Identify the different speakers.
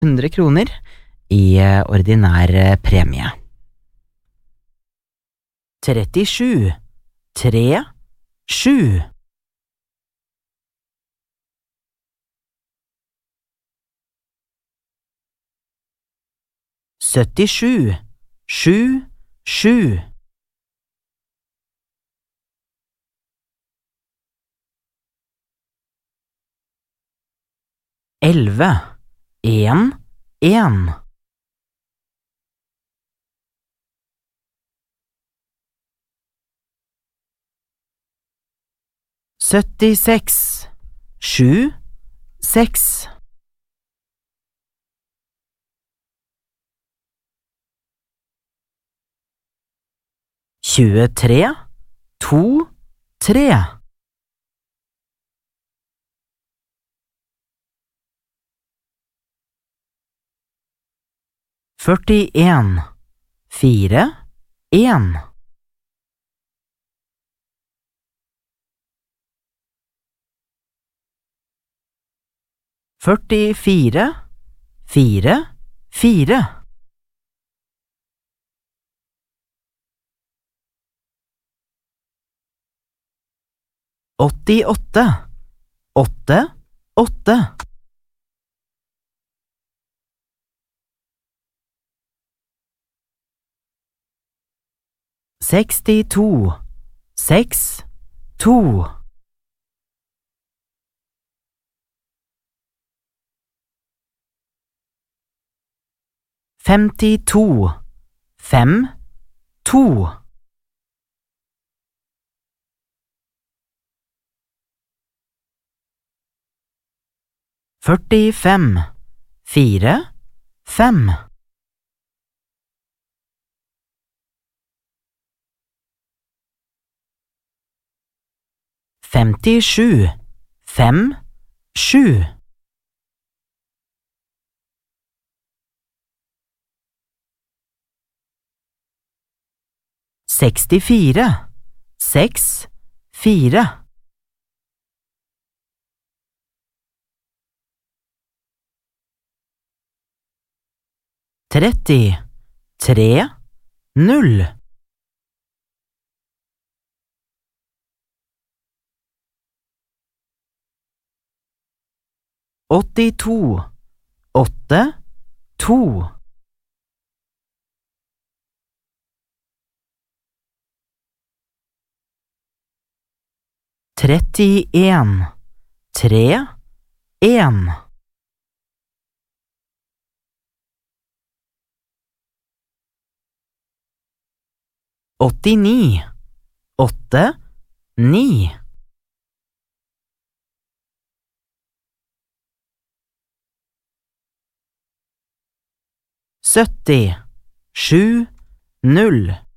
Speaker 1: 100 kroner i ordinær premie. 37, 3, 7. 77, 7, 7. 11, 1, 1. 76, 7, 6. 23, 2, 3. 41, 4, 1. 44, 4, 4. 88, 8, 8. 62, 6, 2. 52, 5, 2. 45, 4, 5. 57, 5, 7. 64, 6, 4. 30, 3, 0. 82, 8, 2. 31, 3, 1. 89, 8, 9. 70, 7, 0.